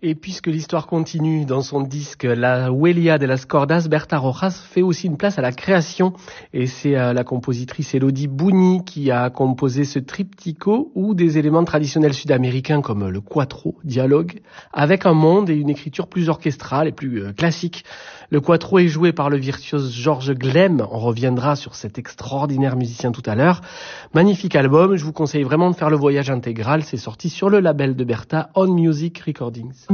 Et puisque l'histoire continue dans son disque La Huella de las Cordas, Berta Rojas fait aussi une place à la création. Et c'est la compositrice Elodie Bougny qui a composé ce triptyco où des éléments traditionnels sud-américains comme le quattro dialogue avec un monde et une écriture plus orchestrale et plus classique. Le quattro est joué par le virtuose Georges Glem. On reviendra sur cet extraordinaire musicien tout à l'heure. Magnifique album. Je vous conseille vraiment de faire le voyage intégral. C'est sorti sur le label de Berta, On Music Recordings.